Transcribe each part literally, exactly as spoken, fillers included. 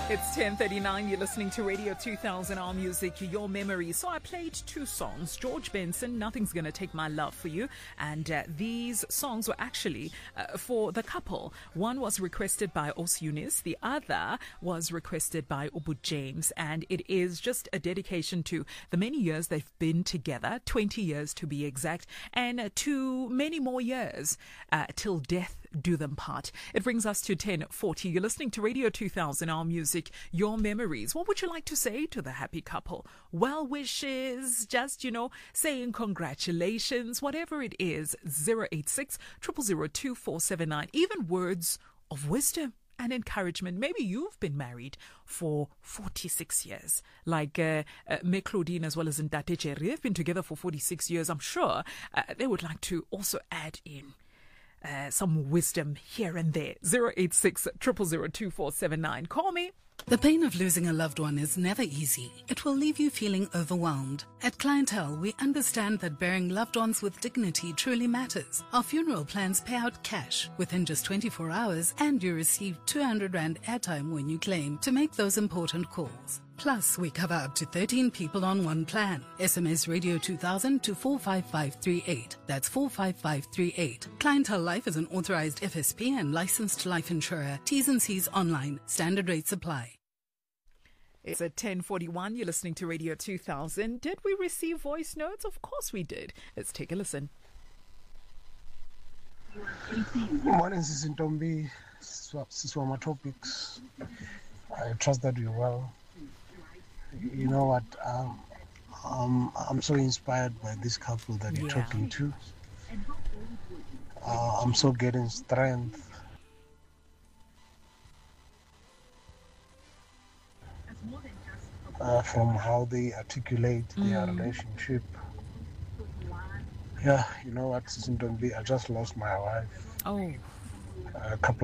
It's ten thirty-nine. You're listening to Radio two thousand R Music, Your Memories. So I played two songs. George Benson, Nothing's Gonna Take My Love For You. And uh, these songs were actually uh, for the couple. One was requested by Os Eunice. The other was requested by Ubu James. And it is just a dedication to the many years they've been together, twenty years to be exact, and uh, to many more years uh, till death do them part. It brings us to ten forty. You're listening to Radio two thousand R Music, Your Memories. What would you like to say to the happy couple? Well wishes, just, you know, saying congratulations, whatever it is. zero eight six, zero zero zero, two four seven nine. Even words of wisdom and encouragement. Maybe you've been married for forty-six years, like uh, uh, Me Claudine as well as Ntate Jerry. They've been together for forty-six years. I'm sure uh, they would like to also add in Uh, some wisdom here and there. zero eight six, zero zero zero, two four seven nine. Call me. The pain of losing a loved one is never easy. It will leave you feeling overwhelmed. At Clientele, we understand that burying loved ones with dignity truly matters. Our funeral plans pay out cash within just twenty-four hours, and you receive two hundred rand airtime when you claim to make those important calls. Plus, we cover up to thirteen people on one plan. S M S Radio two thousand to four five five three eight. That's four five five three eight. Clientele Life is an authorized F S P and licensed life insurer. T's and C's online. Standard rates apply. It's at ten forty-one. You're listening to Radio two thousand. Did we receive voice notes? Of course we did. Let's take a listen. Morning, Sisi Ntombi. Siswama Topics. I trust that you're well. You know what? Um, um, I'm so inspired by this couple that you're Yeah. talking to. Uh, I'm so getting strength. Uh, from how they articulate their Mm. relationship. Yeah, you know what, Sisi Ntombi, I just lost my wife Oh, a couple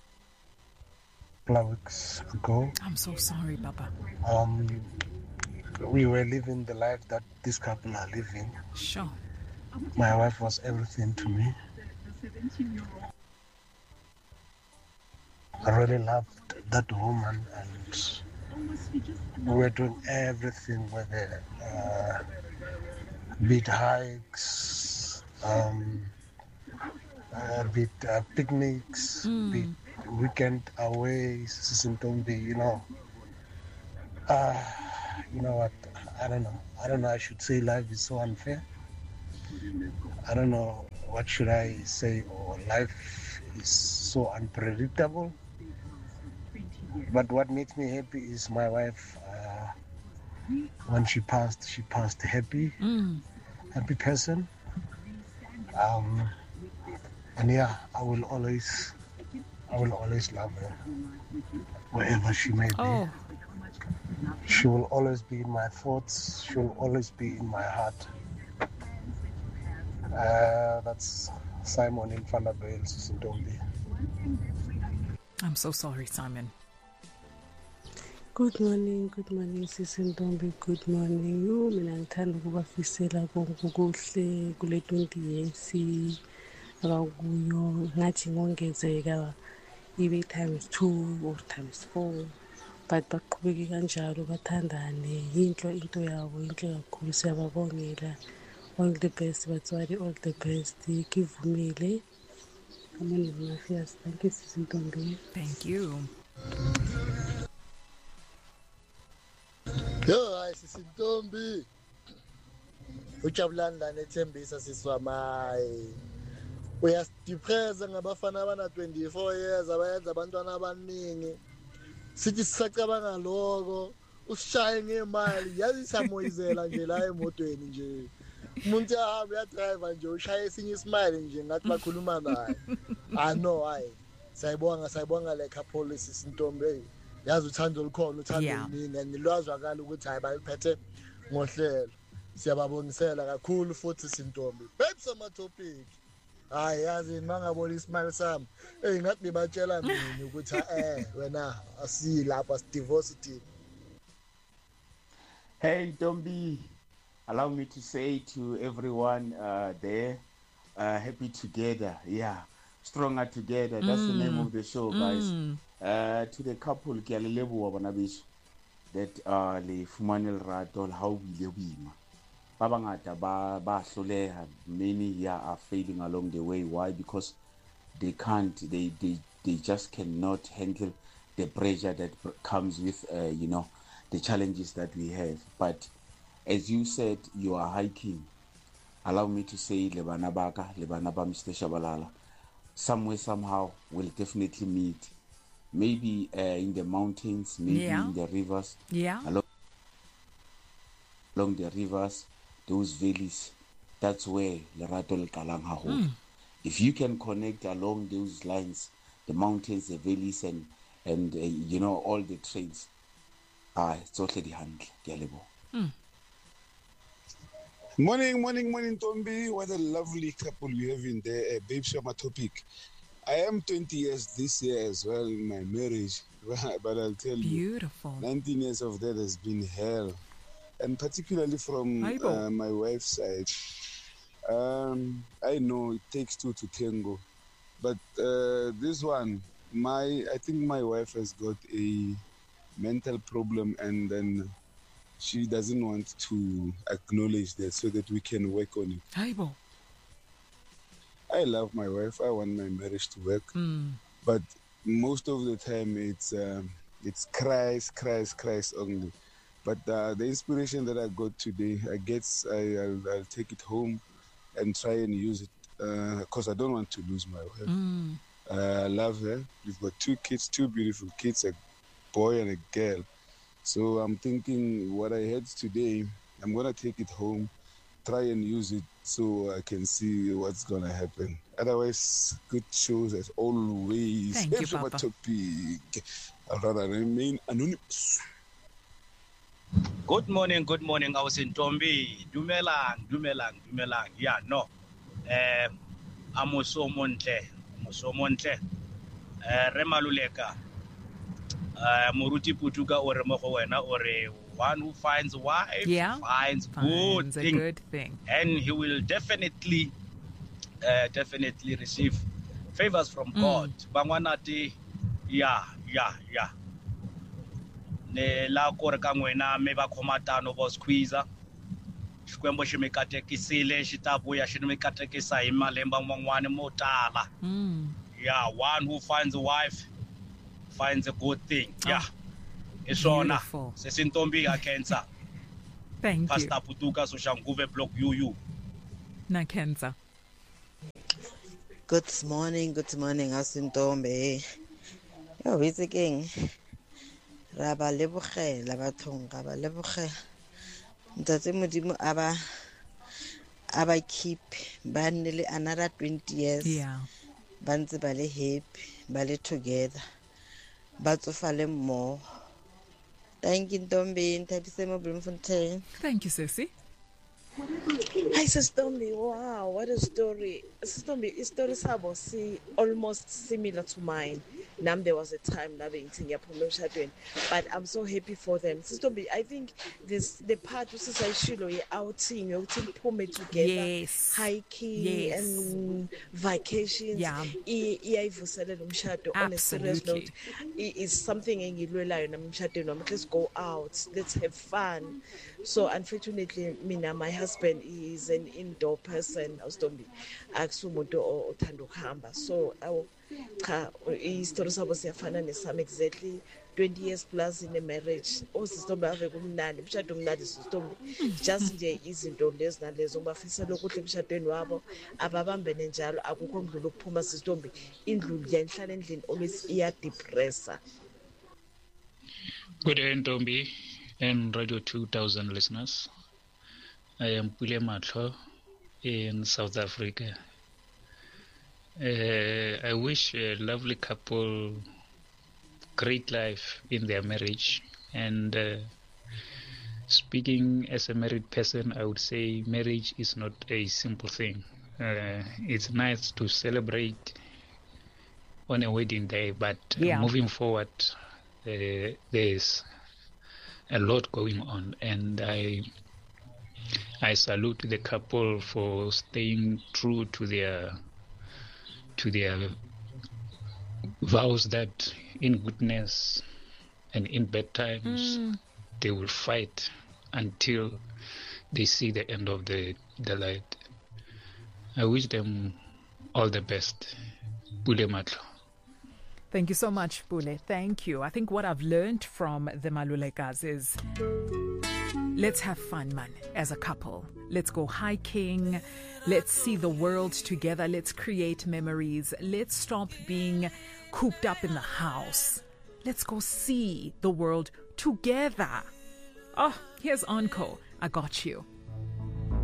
of weeks ago. I'm so sorry, Baba. Um, we were living the life that this couple are living. Sure. My wife was everything to me. I really loved that woman, and we were doing everything with her. Uh, beat hikes, um, uh, beat uh, picnics, Mm. beat weekend away, Sisi Ntombi, you know. Uh, you know what? I don't know. I don't know. I should say life is so unfair. I don't know what should I say. Or life is so unpredictable. But what makes me happy is my wife. Uh, when she passed, she passed happy, Mm. happy person. Um, and yeah, I will always, I will always love her, wherever she may be. Oh, She will always be in my thoughts. She will always be in my heart. Uh, that's Simon in Fanabale, Sisi Ntombi. I'm so sorry, Simon. Good morning, good morning, Sisi Ntombi, good morning. You, mina ngithanda ukubafisela konke okuhle kule twenty years abakuyo. Ngathi ngongezeka ibe times two or times four. But baqhubeke kanjalo bathandane. Yinhle into yabo, yinhle kakhulu. Siyababongela. All the best, batswali, all the best. Kivumile. Amen. Mafias. Thank you, Sisi Ntombi. Thank you. Yo, hayi Sisi Ntombi. Ujabulani nethembisa siswamayi. Uyasidepressa ngabafana abana twenty-four years abayenza abantwana abaningi. Sithi sisacabanga lokho, usishaye ngemali, yazi samoyizela nje la emotweni nje. Umuntu ahambe uyadrive nje ushaye esinye ismile nje ngathi bakhuluma naye. Ah no, hayi. Sayibonga sayibonga le couple Sisi Ntombi. Yazi uthando olukhona uthando Yeah. oluningi nilwazwakala ukuthi hayi bayiphethe ngohlelo. Siyababongisela kakhulu futhi Sisi Ntombi. Babe sama topic. Hayi yazi mangabona ismile sami. Eh ngathi nibatshela mina ukuthi eh wena asilapha sidivorce team. Hey, Ntombi, allow me to say to everyone uh, there, uh, happy together. Yeah, stronger together. That's the name of the show, guys. Mm. Uh, to the couple, ke a le leboha bana beso that uh, le fumane lerato le ha o bile boima. Ba bangata ba ba hloleha, many here are failing along the way. Why? Because they can't, they they, they just cannot handle the pressure that comes with, uh, you know, the challenges that we have. But as you said, you are hiking. Allow me to say, lebana baka, lebana ba Mister Shabalala, somewhere, somehow, will definitely meet. Maybe uh, in the mountains, maybe Yeah. in the rivers. Yeah. Along, along the rivers, those valleys, that's where Lerato le qalang haholo. Mm. If you can connect along those lines, the mountains, the valleys, and and uh, you know, all the trails, ah, it's totally the hand. Mm. Morning, morning, morning, Tombi. What a lovely couple you have in there. Uh, Babe Shama topic. I am twenty years this year as well in my marriage, but I'll tell you, Beautiful. nineteen years of that has been hell, and particularly from uh, my wife's side. Um, I know it takes two to tango, but uh, this one, my I think my wife has got a mental problem, and then she doesn't want to acknowledge that so that we can work on it. Aibo. I love my wife. I want my marriage to work, mm. but most of the time it's um, it's cries, cries, cries only. But uh, the inspiration that I got today, I guess I, I'll, I'll take it home and try and use it because uh, I don't want to lose my wife. Mm. Uh, I love her. We've got two kids, two beautiful kids, a boy and a girl. So I'm thinking what I had today, I'm going to take it home, try and use it so I can see what's going to happen. Otherwise, good shows as always. Thank you, Papa. Topic. I'd rather remain anonymous. Good morning, good morning. I was in Tombi. Dumelang, Dumelang, Dumelang. Yeah, no. Uh, Amoso Monte. Amoso Monte. Uh, Remaluleka. Uh, Muruti Putuga or Remoko or one who finds a wife yeah. finds, finds good a thing. good thing. And he will definitely, uh, definitely receive favors from mm. God. Bangwanati, yeah, yeah, yeah. Ne la kore ka ngwena me ba khomatano bo squeezer xikwembo xi mi katekisile xi ta vuya xi mi katekisa hi malemba man'wana mo tala yeah one who finds a wife finds a good thing oh, yeah isona sesintombi ka cancer thank Pastor you Pastor Putuka so shanguve block you you na cancer. Good morning, good morning asintombi yo visiting Raba leboge la bathong ga ba leboge ntate modimo aba aba keep ba nne le another twenty years yeah ba ntse ba le happy ba le together ba tsofale mo thank you Ntombi nthabise mo Bloemfontein. Thank you Sissy. Hi Ntombi, wow, what a story. Ntombi, story sabo si almost similar to mine. Nam there was a time that but I'm so happy for them. Ntombi, I think this the part which is actually outing, you together, yes, hiking yes. and vacations. Yeah, on a serious note, it is something let's go out, let's have fun. So unfortunately, Mina, my husband is an indoor person. So story sabo siyafana nesami exactly twenty years plus in a marriage. Osistombi ave kumnandi umshado umnandi sistombi just nje izinto lezi nalezo bafisela ukuthi emshadweni wabo ababambene njalo akukho ndlu ukuphuma sistombi indlu yanhlala endlini always iya depressa. Good day Ntombi and Radio two thousand listeners. I am Pule Matlo in South Africa. Uh, I wish a lovely couple great life in their marriage. And uh, speaking as a married person, I would say marriage is not a simple thing. Uh, it's nice to celebrate on a wedding day, but yeah. moving forward, uh, there's a lot going on. And I, I salute the couple for staying true to their to their vows that in goodness and in bad times, Mm. they will fight until they see the end of the, the light. I wish them all the best. Pule Matlo. Thank you so much, Pule. Thank you. I think what I've learned from the Malulekas is let's have fun, man, as a couple. Let's go hiking. Let's see the world together. Let's create memories. Let's stop being cooped up in the house. Let's go see the world together. Oh, here's Encore. I got you.